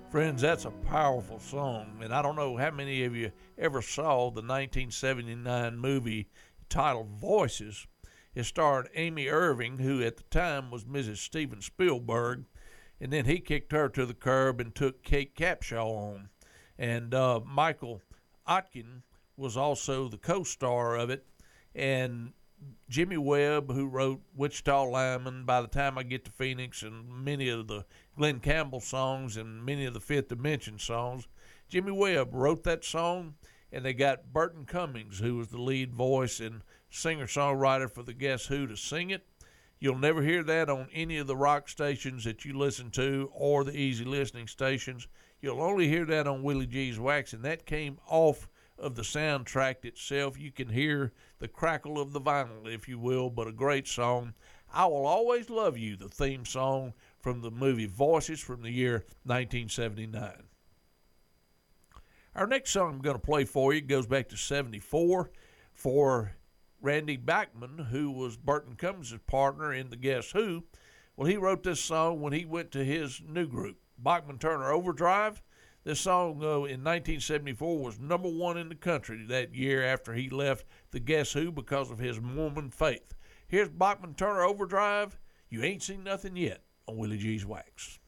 Friends, that's a powerful song, and I don't know how many of you ever saw the 1979 movie titled Voices. It starred Amy Irving, who at the time was Mrs. Steven Spielberg, and then he kicked her to the curb and took Kate Capshaw on. And Michael Otkin was also the co-star of it, and Jimmy Webb, who wrote Wichita Lineman, By the Time I Get to Phoenix, and many of the Glenn Campbell songs and many of the Fifth Dimension songs. Jimmy Webb wrote that song, and they got Burton Cummings, who was the lead voice and singer-songwriter for the Guess Who, to sing it. You'll never hear that on any of the rock stations that you listen to or the easy listening stations. You'll only hear that on Willie G's Wax, and that came off of the soundtrack itself. You can hear the crackle of the vinyl, if you will, but a great song. I Will Always Love You, the theme song from the movie Voices from the year 1979. Our next song I'm going to play for you goes back to 74 for Randy Bachman, who was Burton Cummings' partner in the Guess Who. Well, he wrote this song when he went to his new group, Bachman Turner Overdrive. This song in 1974 was number one in the country that year after he left the Guess Who because of his Mormon faith. Here's Bachman Turner Overdrive, You Ain't Seen Nothing Yet, on Willie G's Wax.